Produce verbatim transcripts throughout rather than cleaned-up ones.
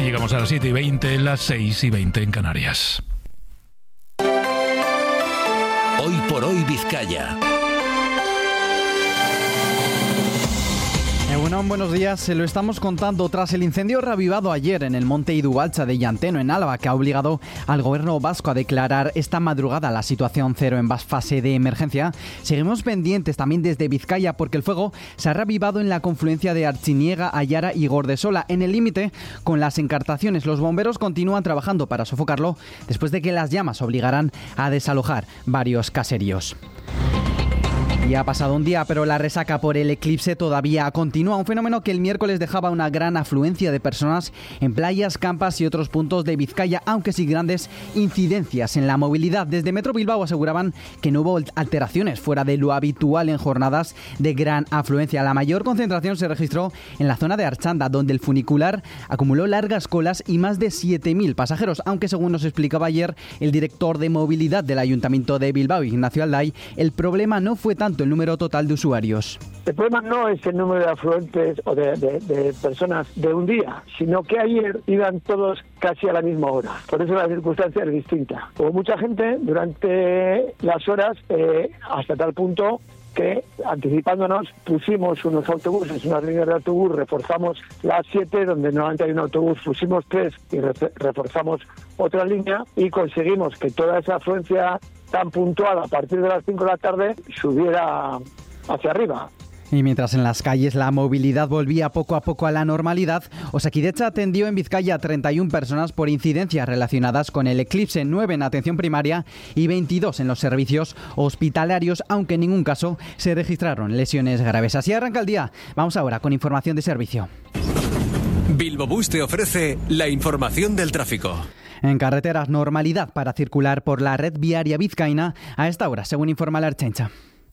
llegamos a las siete y veinte, las seis y veinte en Canarias. Hoy por hoy Vizcaya. Egunon, buenos días. Se lo estamos contando tras el incendio reavivado ayer en el monte Idualcha de Llanteno, en Álava, que ha obligado al gobierno vasco a declarar esta madrugada la situación cero en fase de emergencia. Seguimos pendientes también desde Vizcaya porque el fuego se ha reavivado en la confluencia de Artziniega, Ayara y Gordesola, en el límite con las encartaciones. Los bomberos continúan trabajando para sofocarlo después de que las llamas obligaran a desalojar varios caseríos. Ya ha pasado un día, pero la resaca por el eclipse todavía continúa. Un fenómeno que el miércoles dejaba una gran afluencia de personas en playas, campas y otros puntos de Vizcaya, aunque sin grandes incidencias en la movilidad. Desde Metro Bilbao aseguraban que no hubo alteraciones fuera de lo habitual en jornadas de gran afluencia. La mayor concentración se registró en la zona de Archanda, donde el funicular acumuló largas colas y más de siete mil pasajeros, aunque según nos explicaba ayer el director de movilidad del Ayuntamiento de Bilbao, Ignacio Alday, el problema no fue tanto el número total de usuarios. El problema no es el número de afluentes o de, de, de personas de un día, sino que ayer iban todos casi a la misma hora. Por eso la circunstancia es distinta. Hubo mucha gente durante las horas eh, hasta tal punto que, anticipándonos, pusimos unos autobuses, unas líneas de autobús, reforzamos las siete, donde normalmente hay un autobús, pusimos tres y re- reforzamos otra línea y conseguimos que toda esa afluencia tan puntual a partir de las cinco de la tarde subiera hacia arriba. Y mientras en las calles la movilidad volvía poco a poco a la normalidad, Osakidetza atendió en Vizcaya a treinta y una personas por incidencias relacionadas con el eclipse, nueve en atención primaria y veintidós en los servicios hospitalarios, aunque en ningún caso se registraron lesiones graves. Así arranca el día. Vamos ahora con información de servicio. Bilbobús te ofrece la información del tráfico. En carreteras, normalidad para circular por la red viaria vizcaína a esta hora, según informa la Ertzaintza.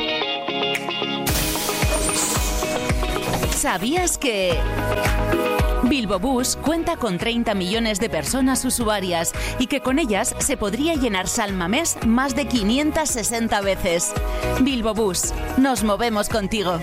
¿Sabías que Bilbobús cuenta con treinta millones de personas usuarias y que con ellas se podría llenar Salmamés más de quinientas sesenta veces? Bilbobús, nos movemos contigo.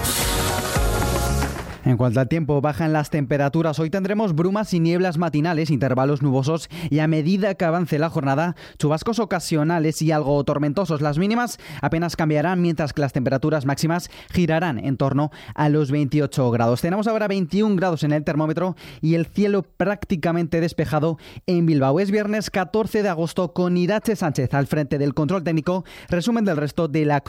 En cuanto al tiempo, bajan las temperaturas. Hoy tendremos brumas y nieblas matinales, intervalos nubosos y a medida que avance la jornada, chubascos ocasionales y algo tormentosos. Las mínimas apenas cambiarán, mientras que las temperaturas máximas girarán en torno a los veintiocho grados. Tenemos ahora veintiún grados en el termómetro y el cielo prácticamente despejado en Bilbao. Es viernes catorce de agosto con Irache Sánchez al frente del control técnico. Resumen del resto de la actualidad